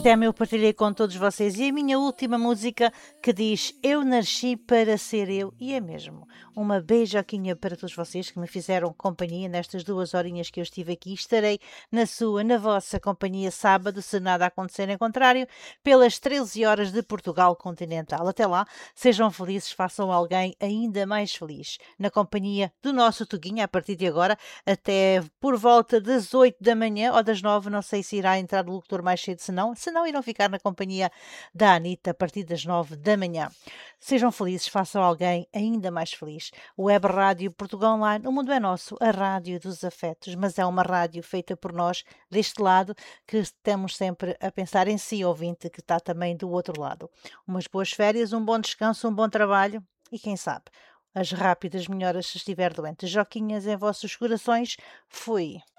tema eu partilhei com todos vocês e a minha última música que diz Eu nasci para ser eu, e é mesmo. Uma beijoquinha para todos vocês que me fizeram companhia nestas 2 horinhas que eu estive aqui. Estarei na sua, na vossa companhia sábado, se nada acontecer em contrário, pelas 13 horas de Portugal continental. Até lá, sejam felizes, façam alguém ainda mais feliz. Na companhia do nosso Tuguinha, a partir de agora, até por volta das 8 da manhã ou das 9, não sei se irá entrar o locutor mais cedo, se não irão ficar na companhia da Anitta a partir das 9 da manhã. Sejam felizes, façam alguém ainda mais feliz. Web Rádio Portugal Online, o mundo é nosso, a rádio dos afetos, mas é uma rádio feita por nós, deste lado, que estamos sempre a pensar em si, ouvinte, que está também do outro lado. Umas boas férias, um bom descanso, um bom trabalho e quem sabe, as rápidas melhoras se estiver doente. Joquinhas em vossos corações, fui.